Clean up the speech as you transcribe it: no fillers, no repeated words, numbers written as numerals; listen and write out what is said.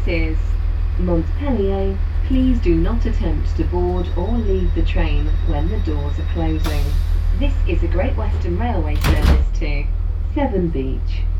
This is Montpellier. Please do not attempt to board or leave the train when the doors are closing. This is a Great Western Railway service to Severn Beach.